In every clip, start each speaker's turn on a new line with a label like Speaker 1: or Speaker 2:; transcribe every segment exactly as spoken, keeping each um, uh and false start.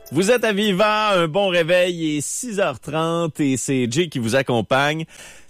Speaker 1: Vous êtes à Viva, un bon réveil, il est six heures trente et c'est Jay qui vous accompagne.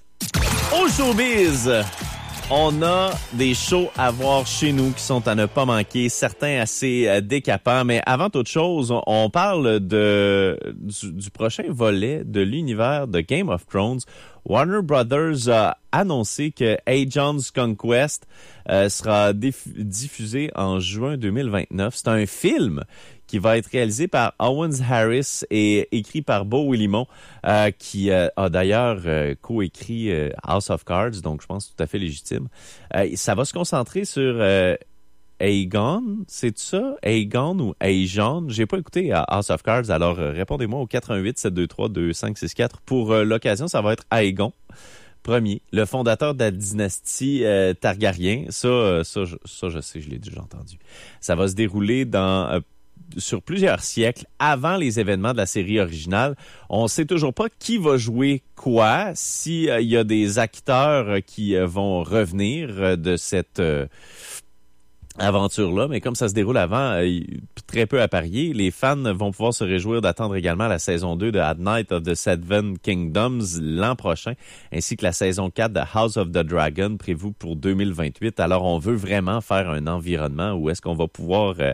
Speaker 1: Au showbiz, on a des shows à voir chez nous qui sont à ne pas manquer, certains assez euh, décapants, mais avant toute chose, on parle de du, du prochain volet de l'univers de Game of Thrones. Warner Brothers a annoncé que Aegon's Conquest euh, sera diff- diffusé en juin deux mille vingt-neuf. C'est un film qui va être réalisé par Owen Harris et écrit par Beau Willimon, euh, qui euh, a d'ailleurs euh, co-écrit euh, House of Cards, donc je pense tout à fait légitime. Euh, ça va se concentrer sur euh, Aegon, c'est ça? Aegon ou Aegon? J'ai pas écouté euh, House of Cards, alors euh, répondez-moi au quatre un huit sept deux trois deux cinq six quatre. Pour euh, l'occasion, ça va être Aegon. Premier, le fondateur de la dynastie euh, Targaryen. Ça, euh, ça, je, ça, je sais, je l'ai déjà entendu. Ça va se dérouler dans... Euh, sur plusieurs siècles avant les événements de la série originale. On sait toujours pas qui va jouer quoi, s'il euh, y a des acteurs euh, qui euh, vont revenir euh, de cette euh, aventure-là, mais comme ça se déroule avant, euh, très peu à parier. Les fans vont pouvoir se réjouir d'attendre également la saison deux de At Night of the Seven Kingdoms l'an prochain, ainsi que la saison quatre de House of the Dragon prévue pour deux mille vingt-huit. Alors, on veut vraiment faire un environnement où est-ce qu'on va pouvoir... Euh,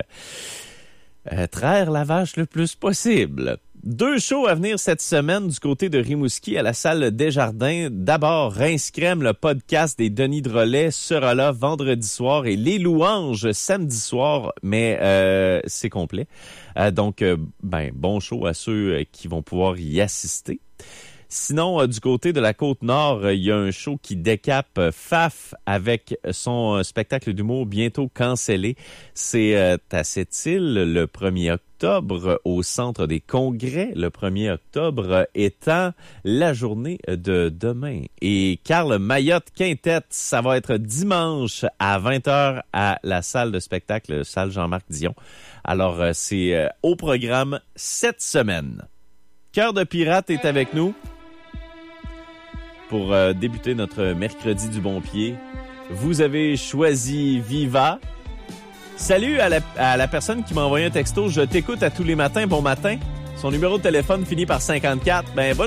Speaker 1: Euh, traire la vache le plus possible. Deux shows à venir cette semaine du côté de Rimouski à la salle Desjardins. D'abord, Rince Crème, le podcast des Denis Drolet, sera là vendredi soir et Les Louanges samedi soir, mais euh, c'est complet. Euh, donc, euh, ben bon show à ceux qui vont pouvoir y assister. Sinon, euh, du côté de la Côte-Nord, il euh, y a un show qui décape euh, Faf avec son euh, spectacle d'humour bientôt cancellé. C'est euh, à Sept-Îles le premier octobre au Centre des Congrès, le premier octobre euh, étant la journée de demain. Et Carl Mayotte Quintet, ça va être dimanche à vingt heures à la salle de spectacle, salle Jean-Marc Dion. Alors, euh, c'est euh, au programme cette semaine. Cœur de pirate est avec nous pour euh, débuter notre mercredi du bon pied. Vous avez choisi Viva. Salut à la, à la personne qui m'a envoyé un texto. Je t'écoute à tous les matins. Bon matin. Son numéro de téléphone finit par cinquante-quatre. Ben, bonne